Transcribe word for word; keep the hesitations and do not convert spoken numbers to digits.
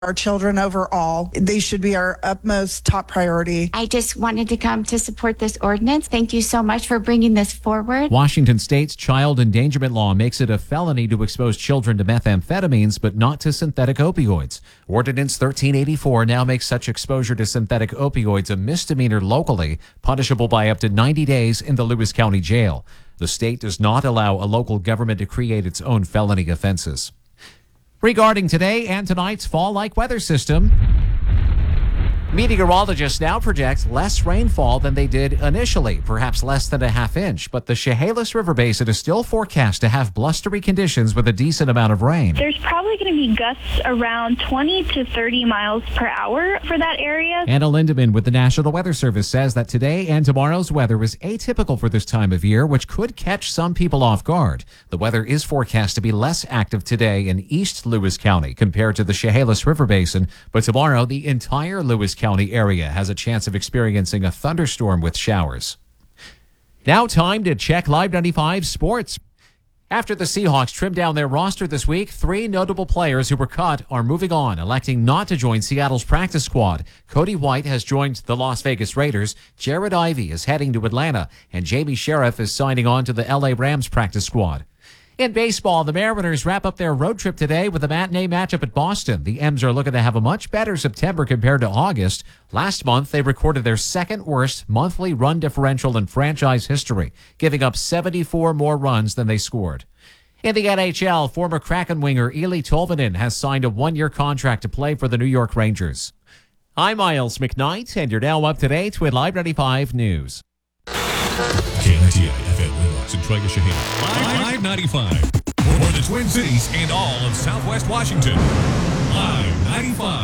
our children overall. They should be our utmost top priority. I just wanted to come to support this ordinance. Thank you so much for bringing this forward. Washington State's child endangerment law makes it a felony to expose children to methamphetamines, but not to synthetic opioids. Ordinance thirteen eighty-four now makes such exposure to synthetic opioids a misdemeanor locally, punishable by up to ninety days in the Lewis County Jail. The state does not allow a local government to create its own felony offenses. Regarding today and tonight's fall-like weather system, meteorologists now project less rainfall than they did initially, perhaps less than a half inch, but the Chehalis River Basin is still forecast to have blustery conditions with a decent amount of rain. There's probably going to be gusts around twenty to thirty miles per hour for that area. Anna Lindeman with the National Weather Service says that today and tomorrow's weather is atypical for this time of year, which could catch some people off guard. The weather is forecast to be less active today in East Lewis County compared to the Chehalis River Basin, but tomorrow the entire Lewis County area has a chance of experiencing a thunderstorm with showers. Now time to check Live ninety-five Sports. After the Seahawks trimmed down their roster this week, three notable players who were cut are moving on, electing not to join Seattle's practice squad. Cody White has joined the Las Vegas Raiders, Jared Ivey is heading to Atlanta, and Jamie Sheriff is signing on to the L A Rams practice squad. In baseball, the Mariners wrap up their road trip today with a matinee matchup at Boston. The M's are looking to have a much better September compared to August. Last month, they recorded their second worst monthly run differential in franchise history, giving up seventy-four more runs than they scored. In the N H L, former Kraken winger Eeli Tolvanen has signed a one-year contract to play for the New York Rangers. I'm Miles McKnight, and you're now up to date with Live ninety-five News. K ninety-eight F M Lewis and Trega Shaheen. Live ninety-five. For the Twin Cities and all of Southwest Washington. Live ninety-five.